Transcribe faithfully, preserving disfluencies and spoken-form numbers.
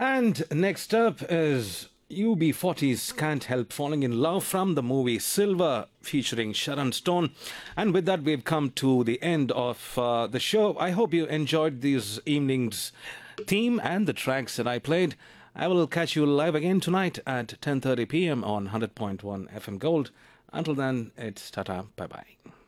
And next up is U B forty's Can't Help Falling in Love from the movie Silver featuring Sharon Stone. And with that, we've come to the end of uh, the show. I hope you enjoyed this evening's theme and the tracks that I played. I will catch you live again tonight at ten thirty p m on one hundred point one F M Gold. Until then, it's tata, bye-bye.